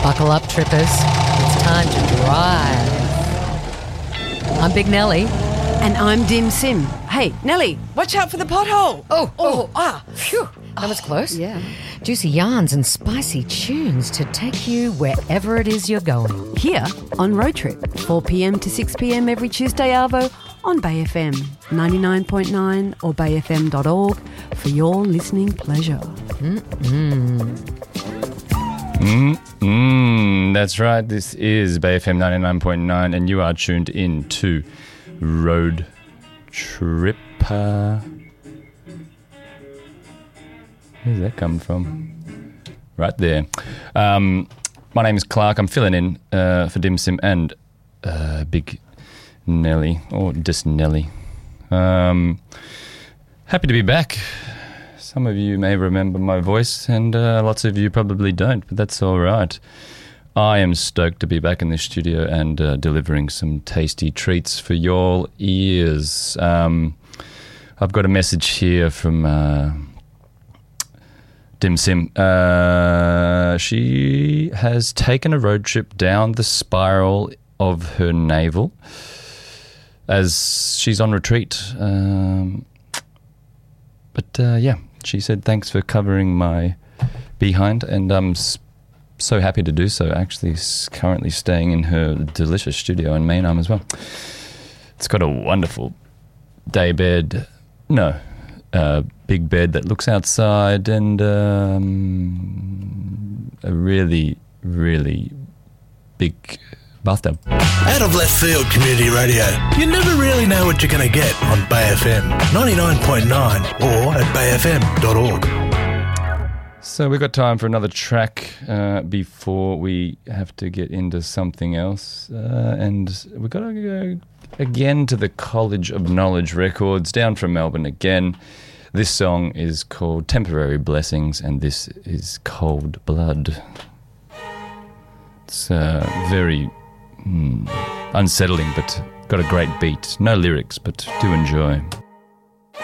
Buckle up, trippers. It's time to drive. I'm Big Nelly. And I'm Dim Sim. Hey, Nelly, watch out for the pothole. Phew. That was close. Yeah. Juicy yarns and spicy tunes to take you wherever it is you're going. Here on Road Trip, 4 p.m. to 6 p.m. every Tuesday, Arvo, on Bay FM 99.9 or bayfm.org for your listening pleasure. That's right. This is Bay FM 99.9 and you are tuned in to Road Trip. Where's that come from? Right there. My name is Clark. I'm filling in for Dim Sim and Big Nelly, or just Nelly. Happy to be back. Some of you may remember my voice and lots of you probably don't, but that's all right. I am stoked to be back in the studio and delivering some tasty treats for your ears. I've got a message here from Dim Sim. She has taken a road trip down the spiral of her navel as she's on retreat. Yeah, she said thanks for covering my behind, and I'm so happy to do so. Actually, currently staying in her delicious studio in Maynham as well. It's got a wonderful day bed. No. Big bed that looks outside and a really, really big bathtub. Out of left field community radio. You never really know what you're going to get on Bay FM 99.9 or at bayfm.org. So we've got time for another track before we have to get into something else. And we've got to go again to the College of Knowledge Records, down from Melbourne again. This song is called Temporary Blessings, and this is Cold Blood. It's very unsettling, but got a great beat. No lyrics, but do enjoy.